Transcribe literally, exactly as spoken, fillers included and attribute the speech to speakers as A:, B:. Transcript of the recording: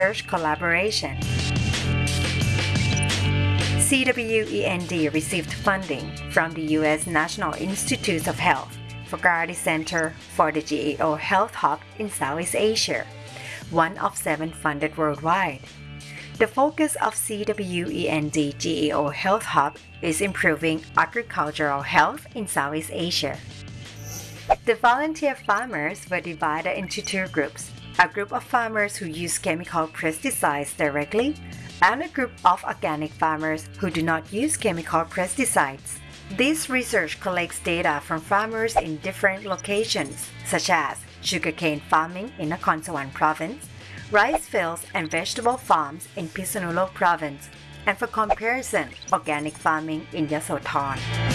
A: research collaboration. C W E N D received funding from the U S National Institutes of Health for Gardaí Center for the G A O Health Hub in Southeast Asia, one of seven funded worldwide. The focus of C W E N D G A O Health Hub is improving agricultural health in Southeast Asia. The volunteer farmers were divided into two groups, a group of farmers who use chemical pesticides directly, and a group of organic farmers who do not use chemical pesticides. This research collects data from farmers in different locations, such as sugarcane farming in Nakhon Sawan province, rice fields and vegetable farms in Phitsanulok province, and for comparison, organic farming in Yasothon.